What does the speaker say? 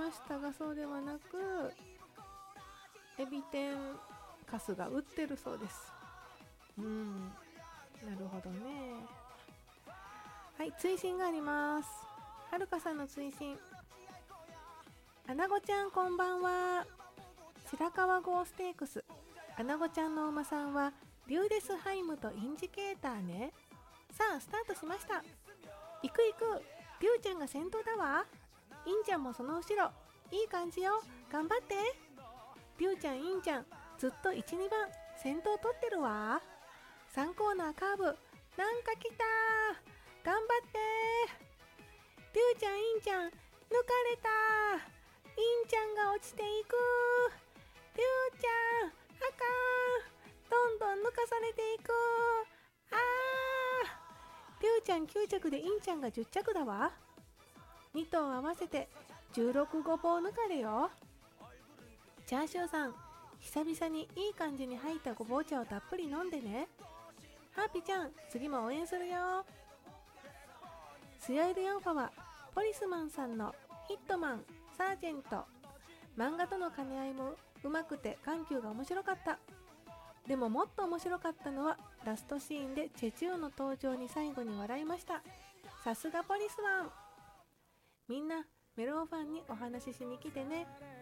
ましたが、そうではなくエビ天カスが売ってるそうです。なるほどね。はい、追伸があります。はるかさんの追伸。アナゴちゃんこんばんは。白川郷ステークス、アナゴちゃんの馬さんはリューデスハイムとインジケーターね。さあスタートしました。行く行く、リュウちゃんが先頭だわ。インちゃんもその後ろ、いい感じよ、頑張って。リュウちゃんインちゃんずっと 1,2 番先頭取ってるわ。3コーナーカーブ、なんか来た、頑張って。リュウちゃんインちゃん抜かれた。インちゃんが落ちていく。リュウちゃんあかん、どんどん抜かされていく。あー、リュウちゃん9着でインちゃんが10着だわ。2頭合わせて16ごぼう抜かれよ。チャーシューさん、久々にいい感じに入ったごぼう茶をたっぷり飲んでね。ハーピちゃん、次も応援するよ。スヤイルヤンファはポリスマンさんのヒットマン、サージェント、漫画との兼ね合いもうまくて緩急が面白かった。でももっと面白かったのはラストシーンでチェチューの登場に最後に笑いました。さすがポリスマン。みんなメロンファンにお話ししに来てね。